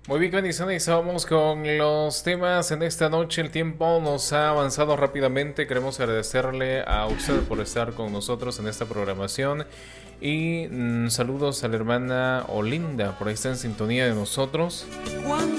Muy bien, bendiciones. Vamos con los temas en esta noche. El tiempo nos ha avanzado rápidamente. Queremos agradecerle a usted por estar con nosotros en esta programación. Y saludos a la hermana Olinda, por ahí está en sintonía de nosotros.